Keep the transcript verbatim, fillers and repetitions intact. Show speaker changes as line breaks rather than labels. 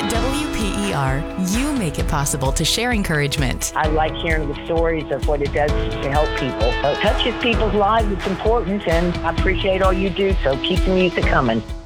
At W P E R, you make it possible to share encouragement.
I like hearing the stories of what it does to help people. It touches people's lives. It's important, and I appreciate all you do, so keep the music coming.